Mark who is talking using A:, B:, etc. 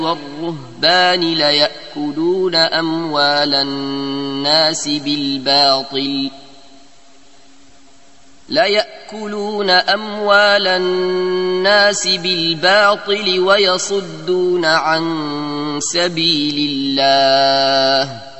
A: والرهبان ليأكلون أموال الناس بالباطل ويصدون عن سبيل الله